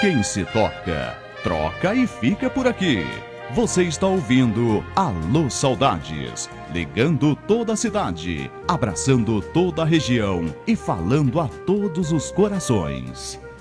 Quem se toca, troca e fica por aqui. Você está ouvindo Alô Saudades, ligando toda a cidade, abraçando toda a região e falando a todos os corações.